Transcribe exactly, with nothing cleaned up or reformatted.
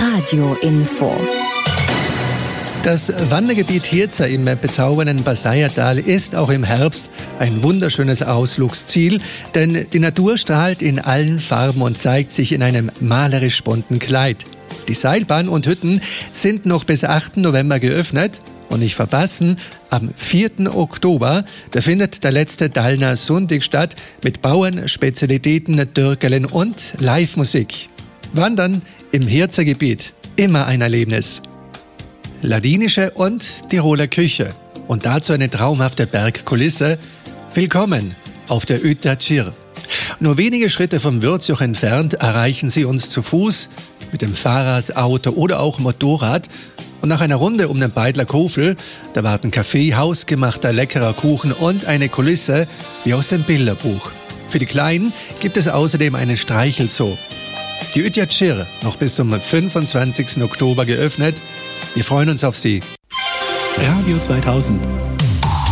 Radio-Info. Das Wandergebiet Hirza im bezaubernden Basayertal ist auch im Herbst ein wunderschönes Ausflugsziel, denn die Natur strahlt in allen Farben und zeigt sich in einem malerisch bunten Kleid. Die Seilbahn und Hütten sind noch bis achten November geöffnet und nicht verpassen, am vierten Oktober, da findet der letzte Dallner Sonntag statt mit Bauernspezialitäten, Dürkelen und Live-Musik. Wandern im Hirzer Gebiet, immer ein Erlebnis. Ladinische und Tiroler Küche und dazu eine traumhafte Bergkulisse. Willkommen auf der Ütta Tschir. Nur wenige Schritte vom Würzjoch entfernt erreichen Sie uns zu Fuß, mit dem Fahrrad, Auto oder auch Motorrad. Und nach einer Runde um den Beidler Kofel, da warten Kaffee, hausgemachter leckerer Kuchen und eine Kulisse wie aus dem Bilderbuch. Für die Kleinen gibt es außerdem einen Streichelzoo. Die Ütta Tschir noch bis zum fünfundzwanzigsten Oktober geöffnet. Wir freuen uns auf Sie. Radio zweitausend.